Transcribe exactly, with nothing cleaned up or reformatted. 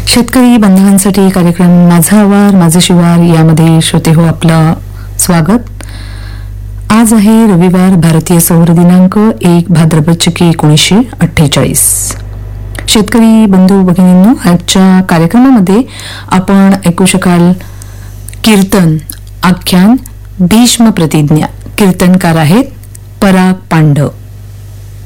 शेतकरी बंधवांसाठी कार्यक्रम माझा आवार माझे शिवार यामध्ये श्रोते हो आपलं स्वागत. आज आहे रविवार, भारतीय सौर दिनांक एक भाद्रपद शके एकोणीसशे अठ्ठेचाळीस. शेतकरी बंधू भगिनींनो, आजच्या कार्यक्रमामध्ये आपण ऐकू शकाल कीर्तन, आख्यान, भीष्म प्रतिज्ञा. कीर्तनकार आहेत पराग पांडव.